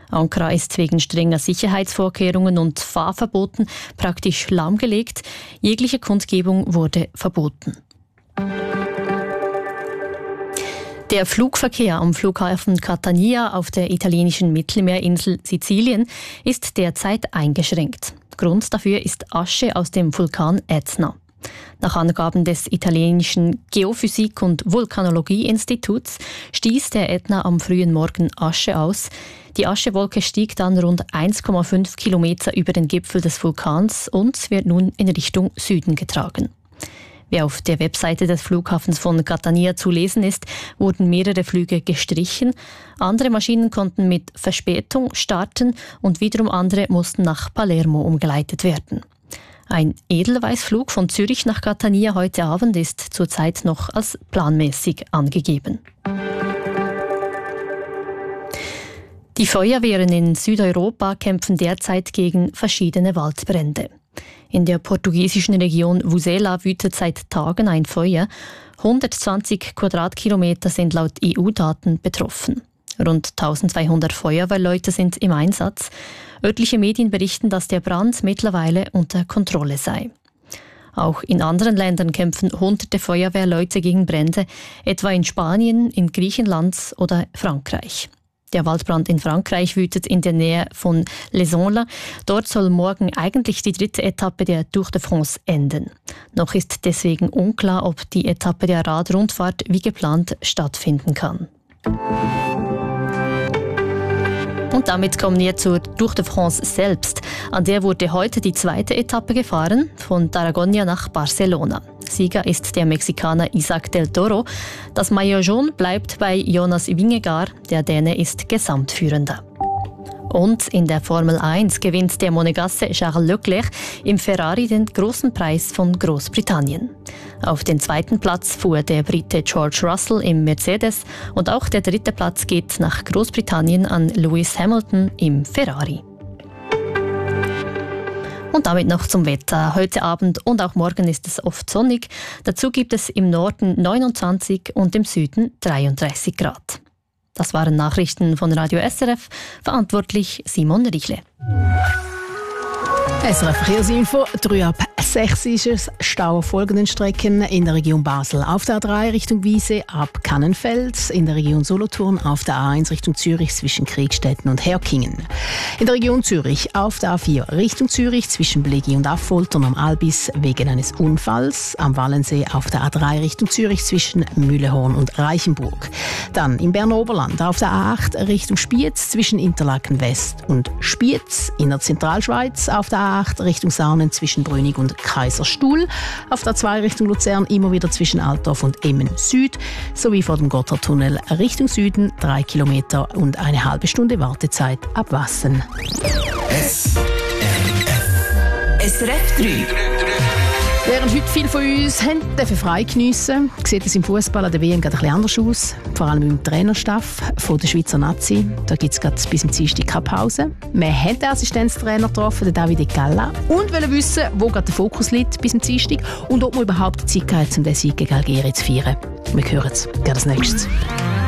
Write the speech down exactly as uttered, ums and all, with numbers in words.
Ankara ist wegen strenger Sicherheitsvorkehrungen und Fahrverboten praktisch lahmgelegt. Jegliche Kundgebung wurde verboten. Der Flugverkehr am Flughafen Catania auf der italienischen Mittelmeerinsel Sizilien ist derzeit eingeschränkt. Grund dafür ist Asche aus dem Vulkan Ätna. Nach Angaben des italienischen Geophysik- und Vulkanologie-Instituts stieß der Ätna am frühen Morgen Asche aus. Die Aschewolke stieg dann rund eins Komma fünf Kilometer über den Gipfel des Vulkans und wird nun in Richtung Süden getragen. Wie auf der Webseite des Flughafens von Catania zu lesen ist, wurden mehrere Flüge gestrichen. Andere Maschinen konnten mit Verspätung starten und wiederum andere mussten nach Palermo umgeleitet werden. Ein Edelweißflug von Zürich nach Catania heute Abend ist zurzeit noch als planmäßig angegeben. Die Feuerwehren in Südeuropa kämpfen derzeit gegen verschiedene Waldbrände. In der portugiesischen Region Vuzela wütet seit Tagen ein Feuer. hundertzwanzig Quadratkilometer sind laut E U-Daten betroffen. Rund eintausendzweihundert Feuerwehrleute sind im Einsatz. Örtliche Medien berichten, dass der Brand mittlerweile unter Kontrolle sei. Auch in anderen Ländern kämpfen hunderte Feuerwehrleute gegen Brände, etwa in Spanien, in Griechenland oder Frankreich. Der Waldbrand in Frankreich wütet in der Nähe von Les Onles. Dort soll morgen eigentlich die dritte Etappe der Tour de France enden. Noch ist deswegen unklar, ob die Etappe der Radrundfahrt wie geplant stattfinden kann. Und damit kommen wir zur Tour de France selbst. An der wurde heute die zweite Etappe gefahren, von Tarragona nach Barcelona. Sieger ist der Mexikaner Isaac del Toro. Das Maillot jaune bleibt bei Jonas Vingegaard, der Däne ist Gesamtführender. Und in der Formel eins gewinnt der Monegasse Charles Leclerc im Ferrari den großen Preis von Großbritannien. Auf den zweiten Platz fuhr der Brite George Russell im Mercedes und auch der dritte Platz geht nach Großbritannien an Lewis Hamilton im Ferrari. Und damit noch zum Wetter. Heute Abend und auch morgen ist es oft sonnig. Dazu gibt es im Norden neunundzwanzig und im Süden dreiunddreißig Grad. Das waren Nachrichten von Radio S R F. Verantwortlich Simon Richle. S R F Verkehrsinfo, drei ab sechs ist es. Stau auf folgenden Strecken in der Region Basel auf der A drei Richtung Wiese ab Kannenfels, in der Region Solothurn auf der A eins Richtung Zürich zwischen Kriegstetten und Herkingen. In der Region Zürich auf der A vier Richtung Zürich zwischen Blegi und Affoltern am Albis wegen eines Unfalls, am Wallensee auf der A drei Richtung Zürich zwischen Mühlehorn und Reichenburg. Dann im Berner Oberland auf der A acht Richtung Spiez zwischen Interlaken West und Spiez, in der Zentralschweiz auf der A acht Richtung Sarnen zwischen Brünig und Kaiserstuhl, auf der A zwei Richtung Luzern immer wieder zwischen Altdorf und Emmen Süd, sowie vor dem Gotthardtunnel Richtung Süden drei Kilometer und eine halbe Stunde Wartezeit ab Wassen. S R F S R F drei. Während heute viele von uns haben dürfen frei geniessen, sieht es im Fußball an der W M gerade ein bisschen anders aus. Vor allem im Trainerstaff von der Schweizer Nazi. Da gibt es gerade bis zum Dienstag keine Pause. Wir haben den Assistenztrainer getroffen, den Davide Galla, und wollen wissen, wo gerade der Fokus liegt bis zum Dienstag und ob man überhaupt Zeit hat, um den Sieg gegen Algerien zu feiern. Wir hören es. Gerade als nächstes.